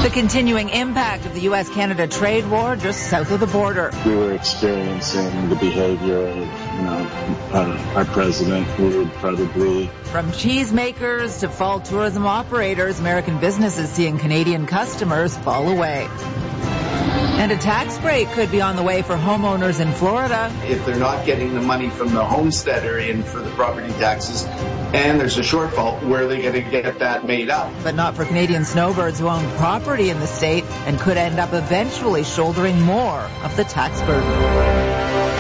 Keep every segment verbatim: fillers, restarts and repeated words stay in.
The continuing impact of the U S Canada trade war just south of the border. We were experiencing the behavior of, you know, our, our president, who would probably... From cheesemakers to fall tourism operators, American businesses seeing Canadian customers fall away. And a tax break could be on the way for homeowners in Florida. If they're not getting the money from the homesteader in for the property taxes, and there's a shortfall, where are they going to get that made up? But not for Canadian snowbirds who own property in the state and could end up eventually shouldering more of the tax burden.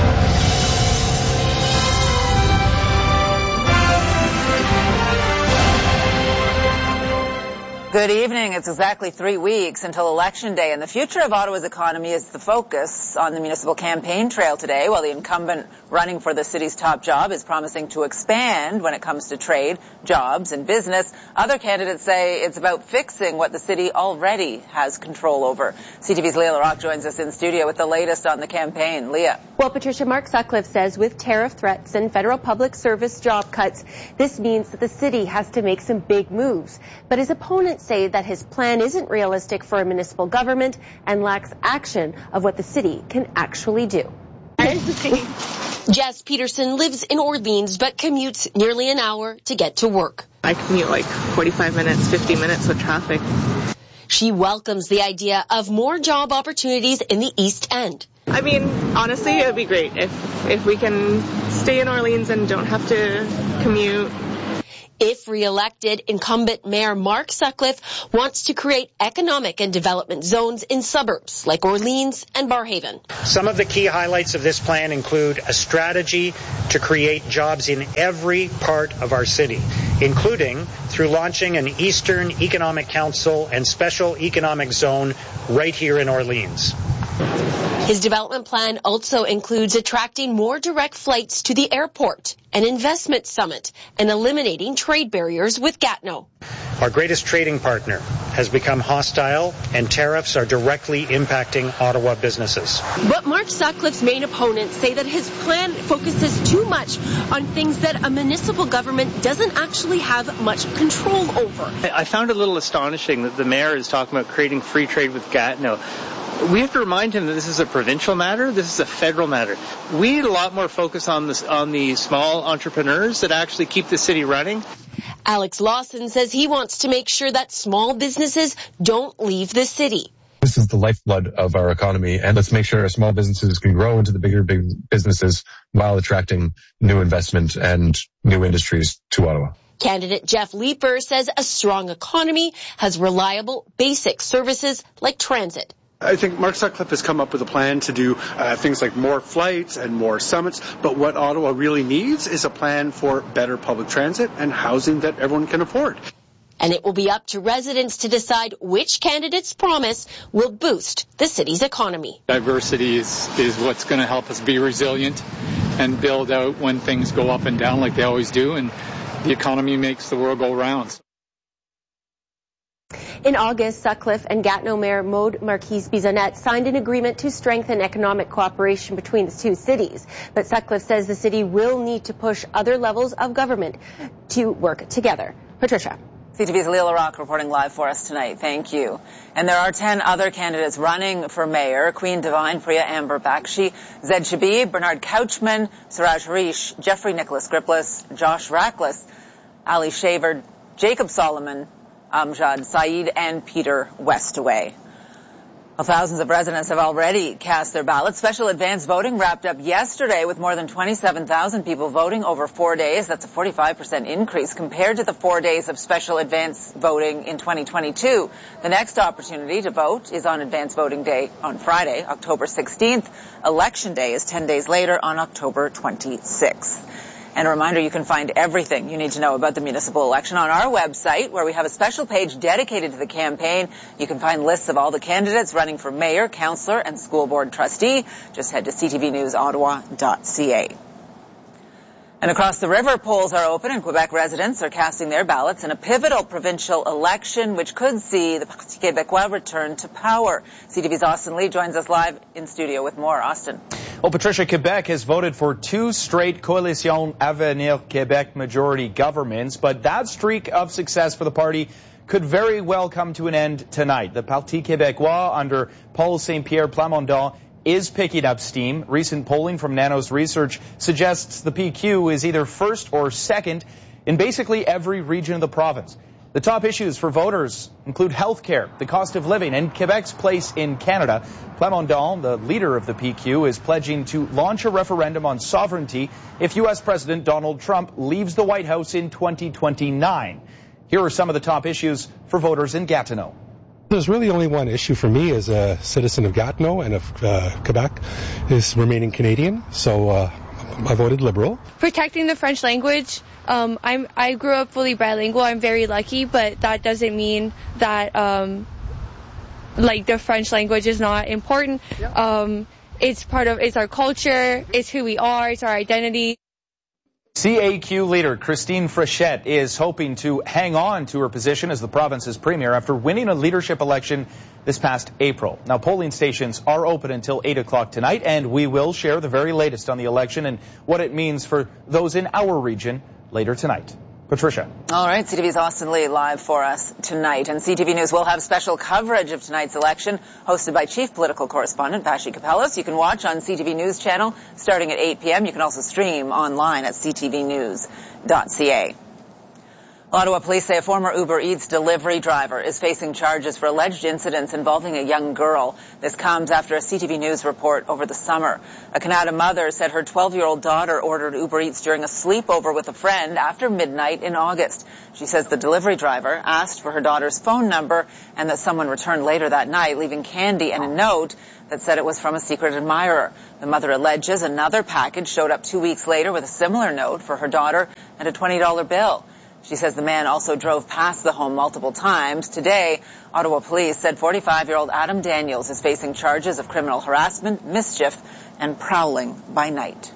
Good evening. It's exactly three weeks until Election Day, and the future of Ottawa's economy is the focus on the municipal campaign trail today, while the incumbent running for the city's top job is promising to expand when it comes to trade, jobs, and business. Other candidates say it's about fixing what the city already has control over. C T V's Leah Larocque joins us in studio with the latest on the campaign. Leah. Well, Patricia, Mark Sutcliffe says with tariff threats and federal public service job cuts, this means that the city has to make some big moves. But his opponents say that his plan isn't realistic for a municipal government and lacks action of what the city can actually do. Jess Peterson lives in Orleans but commutes nearly an hour to get to work. I commute like forty-five minutes, fifty minutes with traffic. She welcomes the idea of more job opportunities in the East End. I mean, honestly, it would be great if, if we can stay in Orleans and don't have to commute. If re-elected, incumbent Mayor Mark Sutcliffe wants to create economic and development zones in suburbs like Orleans and Barrhaven. Some of the key highlights of this plan include a strategy to create jobs in every part of our city, including through launching an Eastern Economic Council and Special Economic Zone right here in Orleans. His development plan also includes attracting more direct flights to the airport, an investment summit, and eliminating trade barriers with Gatineau. Our greatest trading partner has become hostile, and tariffs are directly impacting Ottawa businesses. But Mark Sutcliffe's main opponents say that his plan focuses too much on things that a municipal government doesn't actually have much control over. I found it a little astonishing that the mayor is talking about creating free trade with Gatineau. We have to remind him that this is a provincial matter. This is a federal matter. We need a lot more focus on this, on the small entrepreneurs that actually keep the city running. Alex Lawson says he wants to make sure that small businesses don't leave the city. This is the lifeblood of our economy, and let's make sure our small businesses can grow into the bigger big businesses while attracting new investment and new industries to Ottawa. Candidate Jeff Leeper says a strong economy has reliable, basic services like transit. I think Mark Sutcliffe has come up with a plan to do uh, things like more flights and more summits, but what Ottawa really needs is a plan for better public transit and housing that everyone can afford. And it will be up to residents to decide which candidate's promise will boost the city's economy. Diversity is, is what's going to help us be resilient and build out when things go up and down like they always do, and the economy makes the world go round. In August, Sutcliffe and Gatineau Mayor Maude Marquise-Bissonnette signed an agreement to strengthen economic cooperation between the two cities. But Sutcliffe says the city will need to push other levels of government to work together. Patricia. C T V's Leah Larocque reporting live for us tonight. Thank you. And there are ten other candidates running for mayor: Queen Divine, Priya Amber Bakshi, Zed Shabib, Bernard Couchman, Suraj Harish, Jeffrey Nicholas Gripless, Josh Rackless, Ali Shaver, Jacob Solomon, Amjad Saeed, and Peter Westaway. Well, thousands of residents have already cast their ballots. Special advance voting wrapped up yesterday with more than twenty-seven thousand people voting over four days. That's a forty-five percent increase compared to the four days of special advance voting in twenty twenty-two. The next opportunity to vote is on advance voting day on Friday, October sixteenth. Election day is ten days later on October twenty-sixth. And a reminder, you can find everything you need to know about the municipal election on our website, where we have a special page dedicated to the campaign. You can find lists of all the candidates running for mayor, councillor, and school board trustee. Just head to c t v news ottawa dot c a. And across the river, polls are open, and Quebec residents are casting their ballots in a pivotal provincial election, which could see the Parti Québécois return to power. C T V's Austin Lee joins us live in studio with more. Austin. Well, Patricia, Quebec has voted for two straight Coalition Avenir Québec majority governments, but that streak of success for the party could very well come to an end tonight. The Parti Québécois under Paul Saint-Pierre Plamondon is picking up steam. Recent polling from Nanos Research suggests the P Q is either first or second in basically every region of the province. The top issues for voters include health care, the cost of living, and Quebec's place in Canada. Plamondon, the leader of the P Q, is pledging to launch a referendum on sovereignty if U S President Donald Trump leaves the White House in twenty twenty-nine. Here are some of the top issues for voters in Gatineau. There's really only one issue for me as a citizen of Gatineau and of uh, Quebec is remaining Canadian, so uh, I voted Liberal. Protecting the French language. Um, I'm, I grew up fully bilingual. I'm very lucky, but that doesn't mean that um, like the French language is not important. Um, it's part of, it's our culture, it's who we are, it's our identity. C A Q leader Christine Frechette is hoping to hang on to her position as the province's premier after winning a leadership election this past April. Now, polling stations are open until eight o'clock tonight, and we will share the very latest on the election and what it means for those in our region later tonight. Patricia. All right, C T V's Austin Lee live for us tonight. And C T V News will have special coverage of tonight's election, hosted by Chief Political Correspondent Vassy Kapelos. You can watch on C T V News channel starting at eight p.m. You can also stream online at c t v news dot c a. Ottawa police say a former Uber Eats delivery driver is facing charges for alleged incidents involving a young girl. This comes after a C T V News report over the summer. A Canada mother said her twelve-year-old daughter ordered Uber Eats during a sleepover with a friend after midnight in August. She says the delivery driver asked for her daughter's phone number and that someone returned later that night, leaving candy and a note that said it was from a secret admirer. The mother alleges another package showed up two weeks later with a similar note for her daughter and a twenty dollar bill. She says the man also drove past the home multiple times. Today, Ottawa police said forty-five-year-old Adam Daniels is facing charges of criminal harassment, mischief, and prowling by night.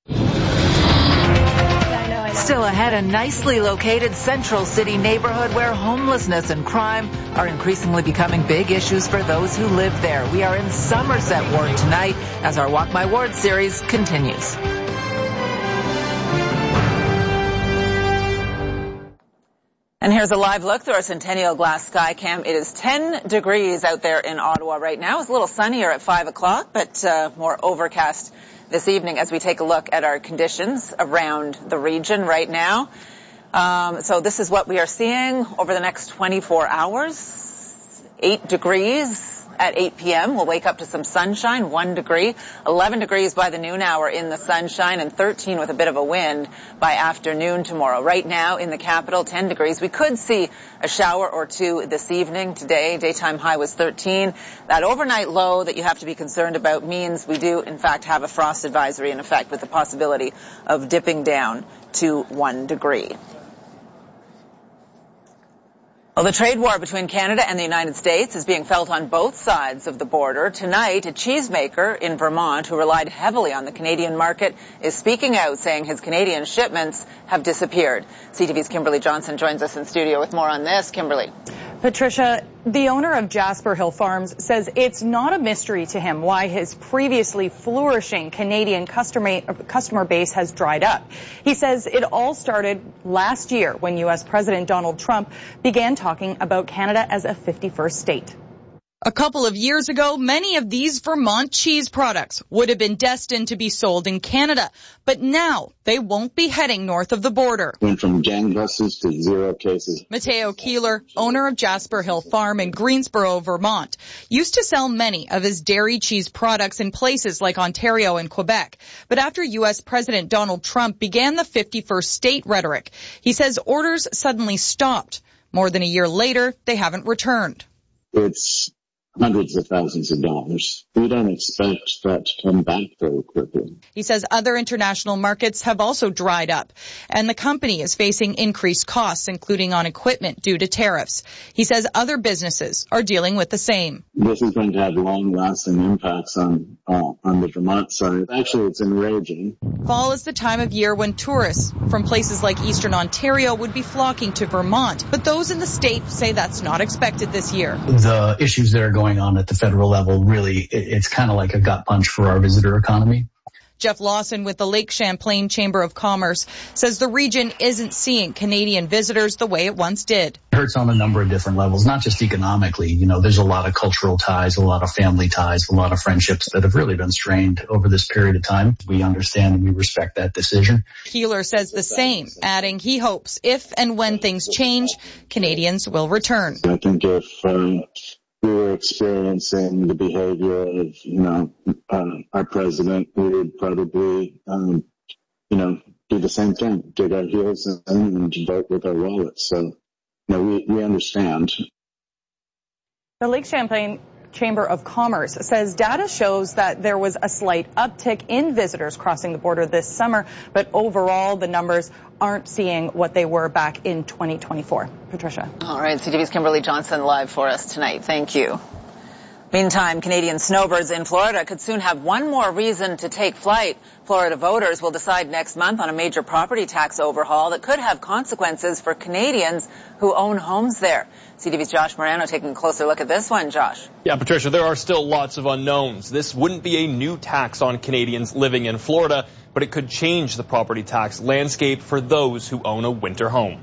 Still ahead, a nicely located Central City neighborhood where homelessness and crime are increasingly becoming big issues for those who live there. We are in Somerset Ward tonight as our Walk My Ward series continues. And here's a live look through our Centennial Glass Sky Cam. It is ten degrees out there in Ottawa right now. It's a little sunnier at five o'clock, but uh, more overcast this evening as we take a look at our conditions around the region right now. Um, so this is what we are seeing over the next twenty-four hours. Eight degrees at eight p.m. We'll wake up to some sunshine, one degree, eleven degrees by the noon hour in the sunshine, and thirteen with a bit of a wind by afternoon tomorrow. Right now in the capital, ten degrees. We could see a shower or two this evening. Today, daytime high was thirteen. That overnight low that you have to be concerned about means we do, in fact, have a frost advisory in effect with the possibility of dipping down to one degree. Well, the trade war between Canada and the United States is being felt on both sides of the border. Tonight, a cheesemaker in Vermont who relied heavily on the Canadian market is speaking out, saying his Canadian shipments have disappeared. C T V's Kimberly Johnson joins us in studio with more on this. Kimberly. Patricia, the owner of Jasper Hill Farms says it's not a mystery to him why his previously flourishing Canadian customer, customer base has dried up. He says it all started last year when U S President Donald Trump began talking about Canada as a fifty-first state. A couple of years ago, many of these Vermont cheese products would have been destined to be sold in Canada, but now they won't be heading north of the border. Went from gangbusters to zero cases. Mateo Keeler, owner of Jasper Hill Farm in Greensboro, Vermont, used to sell many of his dairy cheese products in places like Ontario and Quebec. But after U S President Donald Trump began the fifty-first state rhetoric, he says orders suddenly stopped. More than a year later, they haven't returned. It's hundreds of thousands of dollars. We don't expect that to come back very quickly. He says other international markets have also dried up, and the company is facing increased costs, including on equipment due to tariffs. He says other businesses are dealing with the same. This is going to have long-lasting impacts on uh, on the Vermont side. Actually, it's enraging. Fall is the time of year when tourists from places like Eastern Ontario would be flocking to Vermont, but those in the state say that's not expected this year. The issues that are going on at the federal level, really, it's kind of like a gut punch for our visitor economy. Jeff Lawson with the Lake Champlain Chamber of Commerce says the region isn't seeing Canadian visitors the way it once did. It hurts on a number of different levels, not just economically. You know, there's a lot of cultural ties, a lot of family ties, a lot of friendships that have really been strained over this period of time. We understand and we respect that decision. Keeler says the same, adding he hopes if and when things change, Canadians will return. I think if um, we were experiencing the behavior of, you know, uh, our president, we would probably, um, you know, do the same thing, dig our heels in and vote with our wallets. So, you know, we, we understand. The Lake Champlain Chamber of Commerce says data shows that there was a slight uptick in visitors crossing the border this summer, but overall the numbers aren't seeing what they were back in twenty twenty-four. Patricia. All right, C T V's Kimberly Johnson live for us tonight. Thank you. Meantime, Canadian snowbirds in Florida could soon have one more reason to take flight. Florida voters will decide next month on a major property tax overhaul that could have consequences for Canadians who own homes there. C T V's Josh Morano taking a closer look at this one. Josh. Yeah, Patricia, there are still lots of unknowns. This wouldn't be a new tax on Canadians living in Florida, but it could change the property tax landscape for those who own a winter home.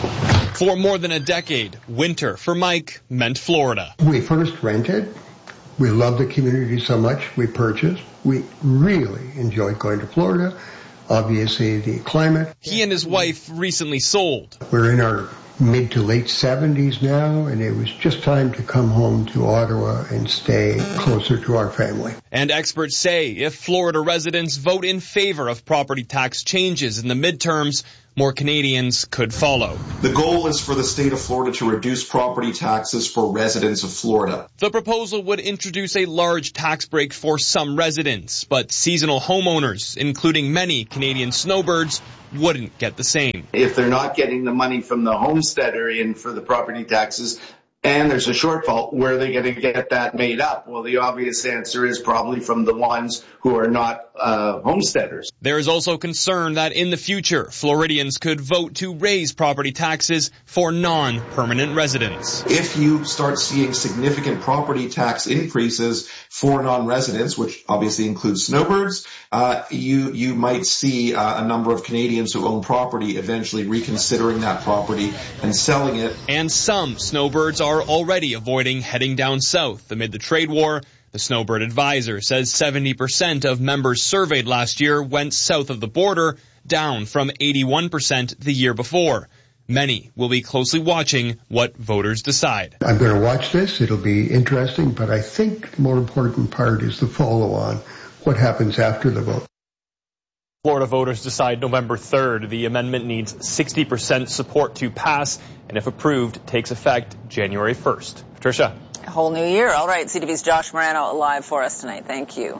For more than a decade, winter for Mike meant Florida. We first rented. We loved the community so much, we purchased. We really enjoyed going to Florida. Obviously, the climate. He and his wife recently sold. We're in our mid to late seventies now, and it was just time to come home to Ottawa and stay closer to our family. And experts say if Florida residents vote in favor of property tax changes in the midterms, more Canadians could follow. The goal is for the state of Florida to reduce property taxes for residents of Florida. The proposal would introduce a large tax break for some residents, but seasonal homeowners, including many Canadian snowbirds, wouldn't get the same. If they're not getting the money from the homesteader in for the property taxes, and there's a shortfall, where are they going to get that made up? Well, the obvious answer is probably from the ones who are not uh, homesteaders. There is also concern that in the future, Floridians could vote to raise property taxes for non-permanent residents. If you start seeing significant property tax increases for non-residents, which obviously includes snowbirds, uh, you you might see uh, a number of Canadians who own property eventually reconsidering that property and selling it. And some snowbirds are already avoiding heading down south amid the trade war. The Snowbird Advisor says seventy percent of members surveyed last year went south of the border, down from eighty-one percent the year before. Many will be closely watching what voters decide. I'm going to watch this. It'll be interesting, but I think the more important part is the follow-on, what happens after the vote. Florida voters decide November third. The amendment needs sixty percent support to pass, and if approved, takes effect January first. Patricia. A whole new year. All right, C T V's Josh Morano live for us tonight. Thank you.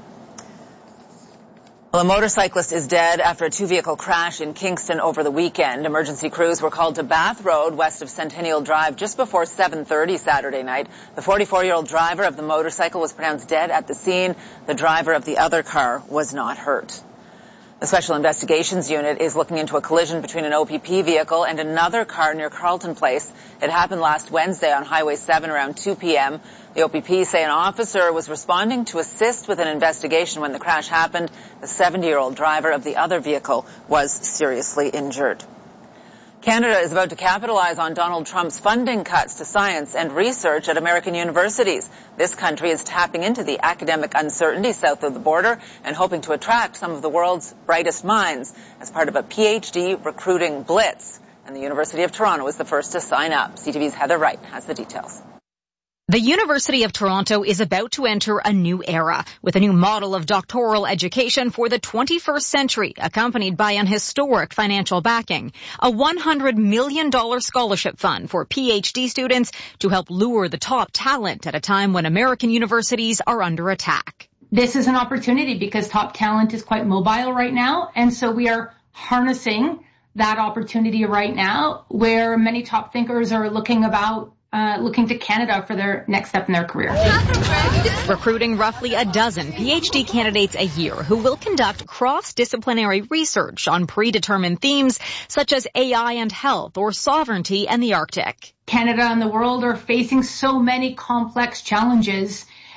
Well, a motorcyclist is dead after a two-vehicle crash in Kingston over the weekend. Emergency crews were called to Bath Road, west of Centennial Drive, just before seven thirty Saturday night. The forty-four-year-old driver of the motorcycle was pronounced dead at the scene. The driver of the other car was not hurt. The Special Investigations Unit is looking into a collision between an O P P vehicle and another car near Carlton Place. It happened last Wednesday on Highway seven around two p.m. The O P P say an officer was responding to assist with an investigation when the crash happened. The seventy-year-old driver of the other vehicle was seriously injured. Canada is about to capitalize on Donald Trump's funding cuts to science and research at American universities. This country is tapping into the academic uncertainty south of the border and hoping to attract some of the world's brightest minds as part of a P H D recruiting blitz. And the University of Toronto is the first to sign up. C T V's Heather Wright has the details. The University of Toronto is about to enter a new era with a new model of doctoral education for the twenty-first century, accompanied by an historic financial backing, a one hundred million dollars scholarship fund for P H D students to help lure the top talent at a time when American universities are under attack. This is an opportunity because top talent is quite mobile right now, and so we are harnessing that opportunity right now where many top thinkers are looking about Uh, looking to Canada for their next step in their career. Recruiting roughly a dozen P H D candidates a year who will conduct cross-disciplinary research on predetermined themes such as A I and health or sovereignty and the Arctic. Canada and the world are facing so many complex challenges,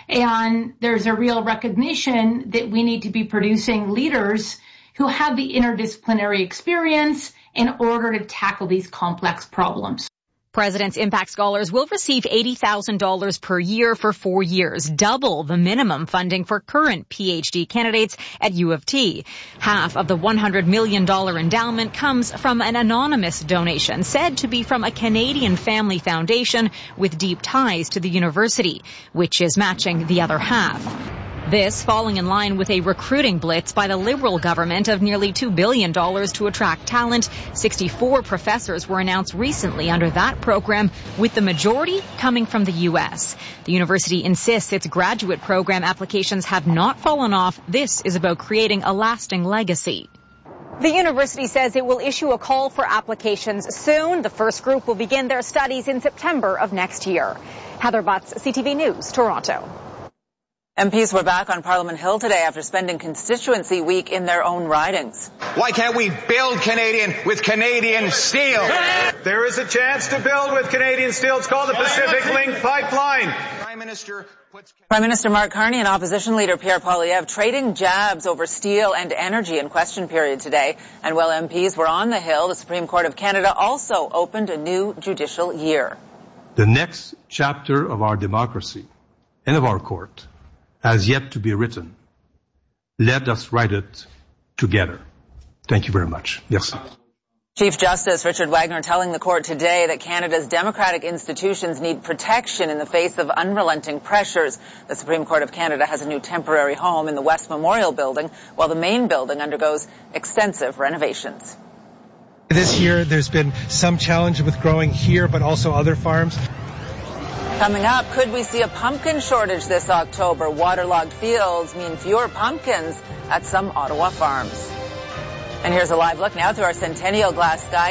And there's a real recognition that we need to be producing leaders who have the interdisciplinary experience in order to tackle these complex problems. President's Impact Scholars will receive eighty thousand dollars per year for four years, double the minimum funding for current P H D candidates at U of T. Half of the one hundred million dollars endowment comes from an anonymous donation said to be from a Canadian family foundation with deep ties to the university, which is matching the other half. This falling in line with a recruiting blitz by the Liberal government of nearly two billion dollars to attract talent. sixty-four professors were announced recently under that program, with the majority coming from the U S. The university insists its graduate program applications have not fallen off. This is about creating a lasting legacy. The university says it will issue a call for applications soon. The first group will begin their studies in September of next year. Heather Butts, C T V News, Toronto. M Ps were back on Parliament Hill today after spending constituency week in their own ridings. Why can't we build Canadian with Canadian steel? There is a chance to build with Canadian steel. It's called the Pacific Link Pipeline. Prime Minister puts... Prime Minister Mark Carney and Opposition Leader Pierre Poilievre trading jabs over steel and energy in question period today. And while M Ps were on the Hill, the Supreme Court of Canada also opened a new judicial year. The next chapter of our democracy and of our court has yet to be written. Let us write it together. Thank you very much. Merci. Chief Justice Richard Wagner telling the court today that Canada's democratic institutions need protection in the face of unrelenting pressures. The Supreme Court of Canada has a new temporary home in the West Memorial Building, while the main building undergoes extensive renovations. This year, there's been some challenge with growing here, but also other farms. Coming up, could we see a pumpkin shortage this October? Waterlogged fields mean fewer pumpkins at some Ottawa farms. And here's a live look now through our Centennial Glass Sky